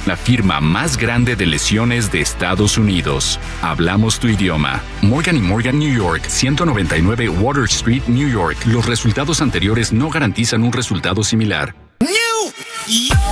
la firma más grande de lesiones de Estados Unidos. Hablamos tu idioma. Morgan & Morgan, New York, 199 Water Street, New York. Los resultados anteriores no garantizan un resultado similar.